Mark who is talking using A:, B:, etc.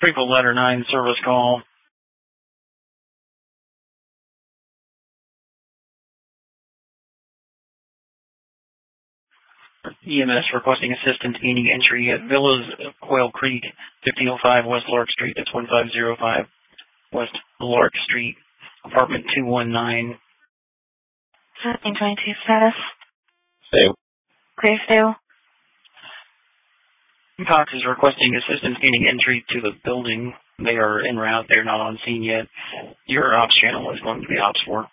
A: Springfield Ladder 9 service call. EMS requesting assistance gaining entry at Villas Quail Creek, 1505 West Lark Street. That's 1505 West Lark Street, apartment 219.
B: 1722 status.
C: Stable.
B: Clear, stable.
A: Cox is requesting assistance gaining entry to the building. They are en route. They're not on scene yet. Your ops channel is going to be ops 4.